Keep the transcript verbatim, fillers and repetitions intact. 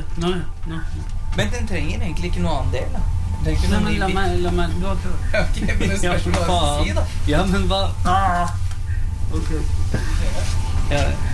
Nå, nå. Men den trenger egentlig ikke noe annen del, da. Nei, men la meg, la meg, du har ikke... Ok, men det spørs hva du si, da. Ja, men hva... Ah! Ok. Ja,